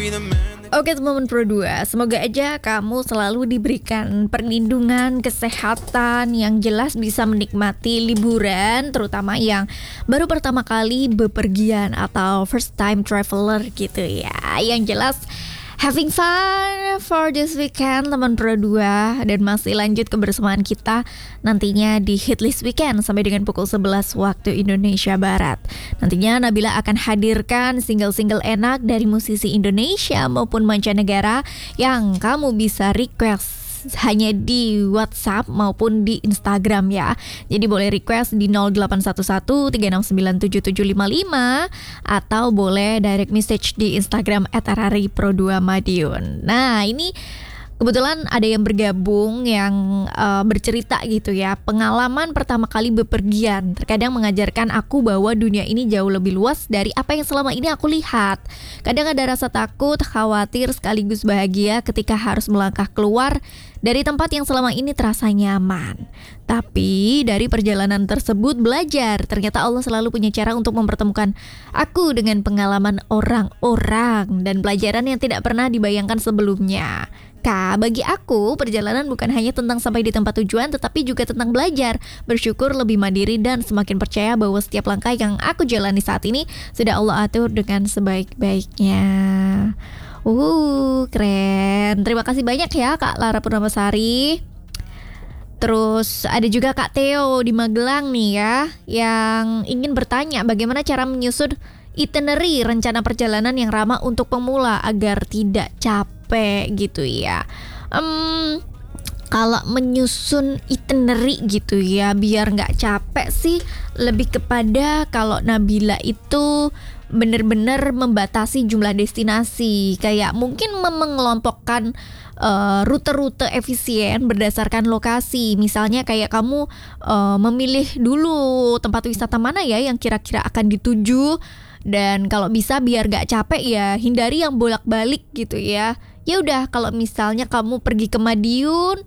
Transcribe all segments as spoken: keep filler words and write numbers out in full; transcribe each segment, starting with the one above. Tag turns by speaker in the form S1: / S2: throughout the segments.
S1: Oke teman-teman Pro dua, semoga aja kamu selalu diberikan perlindungan, kesehatan yang jelas bisa menikmati liburan, terutama yang baru pertama kali bepergian atau first time traveler gitu ya. Yang jelas having fun for this weekend teman Pro dua, dan masih lanjut kebersamaan kita nantinya di Hitlist Weekend sampai dengan pukul sebelas waktu Indonesia Barat. Nantinya Nabila akan hadirkan single-single enak dari musisi Indonesia maupun mancanegara yang kamu bisa request hanya di WhatsApp maupun di Instagram ya. Jadi boleh request di nol delapan satu satu tiga enam sembilan tujuh tujuh lima lima atau boleh direct message di Instagram et rari pro dua madiun. Nah, ini kebetulan ada yang bergabung yang uh, bercerita gitu ya. Pengalaman pertama kali bepergian terkadang mengajarkan aku bahwa dunia ini jauh lebih luas dari apa yang selama ini aku lihat. Kadang ada rasa takut, khawatir sekaligus bahagia ketika harus melangkah keluar dari tempat yang selama ini terasa nyaman. Tapi dari perjalanan tersebut belajar, ternyata Allah selalu punya cara untuk mempertemukan aku dengan pengalaman orang-orang dan pelajaran yang tidak pernah dibayangkan sebelumnya. Kak, bagi aku perjalanan bukan hanya tentang sampai di tempat tujuan, tetapi juga tentang belajar, bersyukur, lebih mandiri, dan semakin percaya bahwa setiap langkah yang aku jalani saat ini sudah Allah atur dengan sebaik-baiknya. Uh, keren. Terima kasih banyak ya Kak Lara Purnamasari. Terus ada juga Kak Theo di Magelang nih ya, yang ingin bertanya bagaimana cara menyusun itinerary rencana perjalanan yang ramah untuk pemula agar tidak capek gitu ya. Um, kalau menyusun itinerary gitu ya biar nggak capek sih, lebih kepada kalau Nabila itu benar-benar membatasi jumlah destinasi, kayak mungkin mengelompokkan uh, rute-rute efisien berdasarkan lokasi. Misalnya kayak kamu uh, memilih dulu tempat wisata mana ya yang kira-kira akan dituju, dan kalau bisa biar gak capek ya hindari yang bolak-balik gitu ya. Ya udah, kalau misalnya kamu pergi ke Madiun,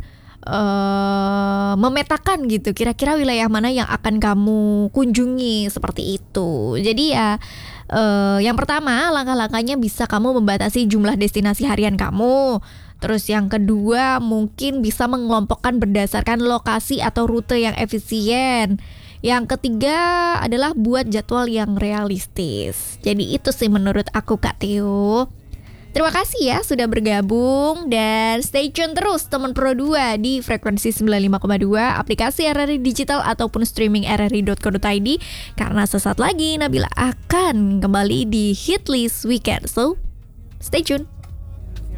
S1: uh, memetakan gitu kira-kira wilayah mana yang akan kamu kunjungi, seperti itu. Jadi ya uh, yang pertama, langkah-langkahnya bisa kamu membatasi jumlah destinasi harian kamu. Terus yang kedua, mungkin bisa mengelompokkan berdasarkan lokasi atau rute yang efisien. Yang ketiga adalah buat jadwal yang realistis. Jadi itu sih menurut aku Kak Theo. Terima kasih ya sudah bergabung, dan stay tune terus teman Pro dua di frekuensi sembilan puluh lima koma dua, aplikasi R R I Digital ataupun streaming r r i dot co dot i d, karena sesaat lagi Nabila akan kembali di Hitlist Weekend. So, stay tune.